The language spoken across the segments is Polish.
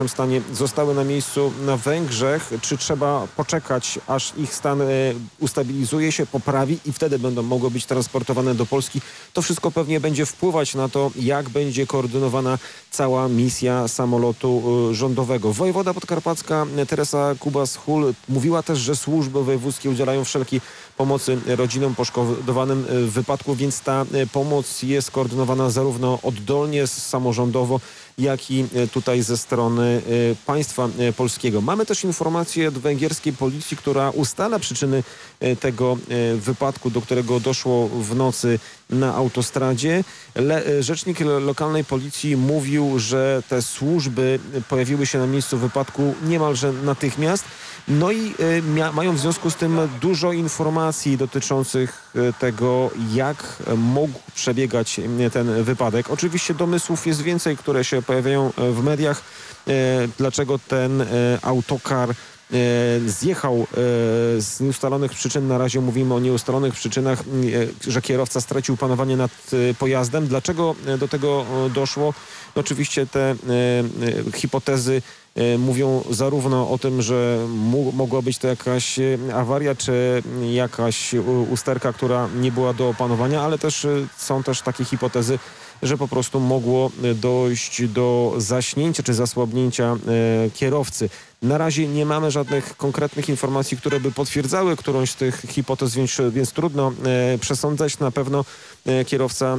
stanie zostały na miejscu na Węgrzech. Czy trzeba poczekać, aż ich stan ustabilizuje się, poprawi i wtedy będą mogły być transportowane do Polski? To wszystko pewnie będzie wpływać na to, jak będzie koordynowana cała misja samolotu rządowego. Wojewoda podkarpacka Teresa Kubas-Hul mówiła też, że służby wojewódzkie udzielają wszelkiej pomocy rodzinom poszkodowanym w wypadku, więc ta pomoc jest koordynowana zarówno oddolnie, samorządowo, jak i tutaj ze strony państwa polskiego. Mamy też informację od węgierskiej policji, która ustala przyczyny tego wypadku, do którego doszło w nocy na autostradzie. Rzecznik lokalnej policji mówił, że te służby pojawiły się na miejscu wypadku niemalże natychmiast. No i mają w związku z tym dużo informacji dotyczących tego, jak mógł przebiegać ten wypadek. Oczywiście domysłów jest więcej, które się pojawiają w mediach. Dlaczego ten autokar zjechał z nieustalonych przyczyn. Na razie mówimy o nieustalonych przyczynach, że kierowca stracił panowanie nad pojazdem. Dlaczego do tego doszło? Oczywiście te hipotezy mówią zarówno o tym, że mogła być to jakaś awaria, czy jakaś usterka, która nie była do opanowania, ale też są też takie hipotezy, że po prostu mogło dojść do zaśnięcia czy zasłabnięcia kierowcy. Na razie nie mamy żadnych konkretnych informacji, które by potwierdzały którąś z tych hipotez, więc trudno przesądzać. Na pewno kierowca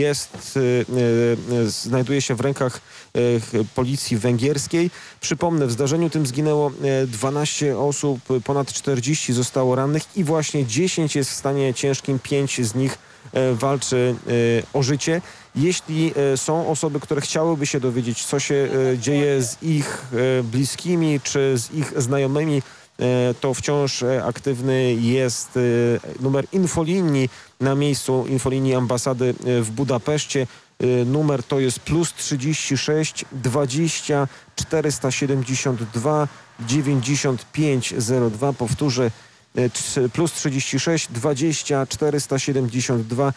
znajduje się w rękach policji węgierskiej. Przypomnę, w zdarzeniu tym zginęło 12 osób, ponad 40 zostało rannych i właśnie 10 jest w stanie ciężkim, 5 z nich walczy o życie. Jeśli są osoby, które chciałyby się dowiedzieć, co się dzieje z ich bliskimi czy z ich znajomymi, to wciąż aktywny jest numer infolinii na miejscu, infolinii ambasady w Budapeszcie. Numer to jest +36 20 472 9502. Powtórzę, +36 20 472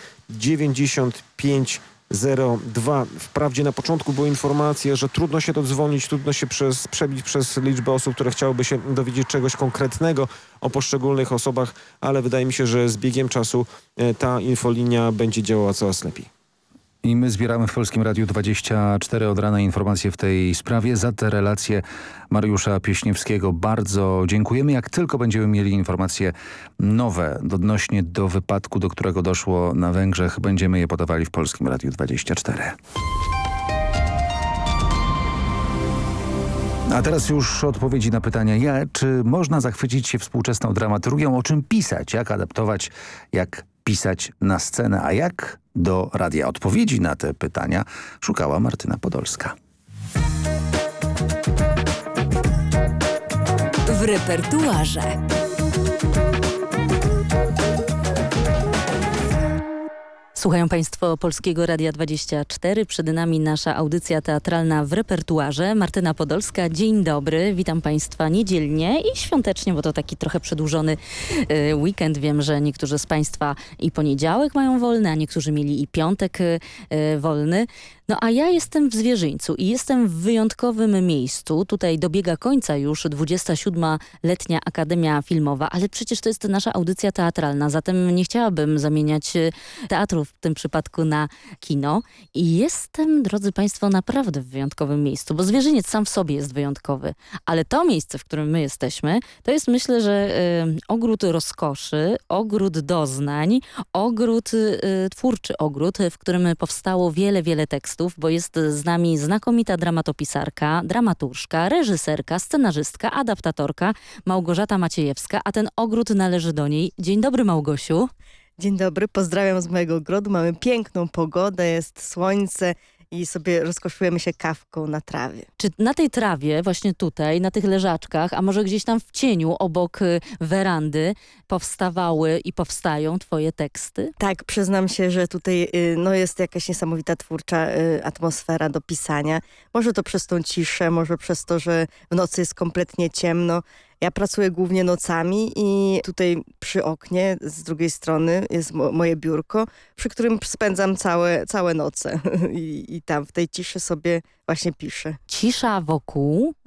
9502. Wprawdzie na początku były informacje, że trudno się dodzwonić, trudno się przebić przez liczbę osób, które chciałyby się dowiedzieć czegoś konkretnego o poszczególnych osobach, ale wydaje mi się, że z biegiem czasu ta infolinia będzie działała coraz lepiej. I my zbieramy w Polskim Radiu 24 od rana informacje w tej sprawie. Za te relacje Mariusza Pieśniewskiego bardzo dziękujemy. Jak tylko będziemy mieli informacje nowe odnośnie do wypadku, do którego doszło na Węgrzech, będziemy je podawali w Polskim Radiu 24. A teraz już odpowiedzi na pytania. Czy można zachwycić się współczesną dramaturgią? O czym pisać? Jak adaptować? Jak pisać na scenę? A jak do radia? Odpowiedzi na te pytania szukała Martyna Podolska. W repertuarze. Słuchają Państwo Polskiego Radia 24. Przed nami nasza audycja teatralna w repertuarze. Martyna Podolska, dzień dobry. Witam Państwa niedzielnie i świątecznie, bo to taki trochę przedłużony weekend. Wiem, że niektórzy z Państwa i poniedziałek mają wolny, a niektórzy mieli i piątek wolny. No a ja jestem w Zwierzyńcu i jestem w wyjątkowym miejscu. Tutaj dobiega końca już 27-letnia Akademia Filmowa, ale przecież to jest nasza audycja teatralna, zatem nie chciałabym zamieniać teatru w tym przypadku na kino. I jestem, drodzy Państwo, naprawdę w wyjątkowym miejscu, bo Zwierzyniec sam w sobie jest wyjątkowy, ale to miejsce, w którym my jesteśmy, to jest, myślę, że ogród rozkoszy, ogród doznań, ogród, twórczy ogród, w którym powstało wiele tekstów, bo jest z nami znakomita dramatopisarka, dramaturżka, reżyserka, scenarzystka, adaptatorka Małgorzata Maciejewska, a ten ogród należy do niej. Dzień dobry, Małgosiu. Dzień dobry, pozdrawiam z mojego ogrodu. Mamy piękną pogodę, jest słońce i sobie rozkoszujemy się kawką na trawie. Czy na tej trawie, właśnie tutaj, na tych leżaczkach, a może gdzieś tam w cieniu obok werandy powstawały i powstają twoje teksty? Tak, przyznam się, że tutaj jest jakaś niesamowita twórcza atmosfera do pisania. Może to przez tą ciszę, może przez to, że w nocy jest kompletnie ciemno. Ja pracuję głównie nocami i tutaj przy oknie z drugiej strony jest moje biurko, przy którym spędzam całe noce I tam w tej ciszy sobie właśnie piszę. Cisza wokół,